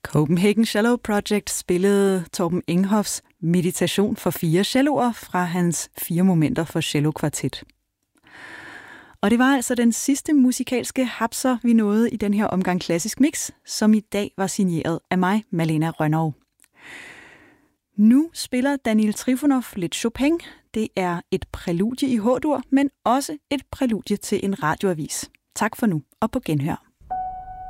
Copenhagen Cello Project spillede Torben Enghoffs Meditation for 4 celloer fra hans 4 momenter for cello-kvartet. Og det var altså den sidste musikalske hapser, vi nåede i den her omgang Klassisk Mix, som i dag var signeret af mig, Malena Rønnow. Nu spiller Daniil Trifonov lidt Chopin. Det er et præludie i H-dur, men også et præludie til en radioavis. Tak for nu, og på genhør.